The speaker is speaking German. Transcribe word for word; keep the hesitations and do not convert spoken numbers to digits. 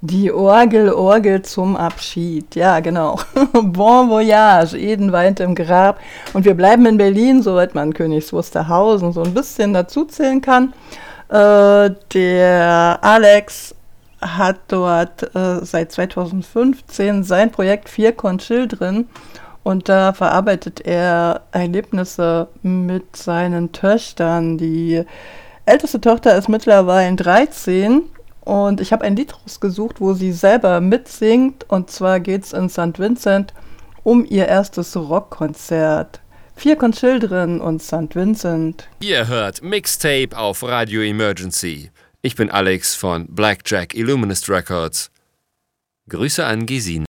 Die Orgel, Orgel zum Abschied. Ja, genau. Bon voyage. Eden weint im Grab. Und wir bleiben in Berlin, soweit man Königs Wusterhausen so ein bisschen dazuzählen kann. Äh, der Alex hat dort äh, seit zweitausendfünfzehn sein Projekt Vier Con Children. Und da verarbeitet er Erlebnisse mit seinen Töchtern. Die älteste Tochter ist mittlerweile dreizehn. Und ich habe ein Lied rausgesucht, wo sie selber mitsingt. Und zwar geht es in Sankt Vincent um ihr erstes Rockkonzert. Vier Con Children und Sankt Vincent. Ihr hört Mixtape auf Radio Emergency. Ich bin Alex von Blackjack Illuminist Records. Grüße an Gesine.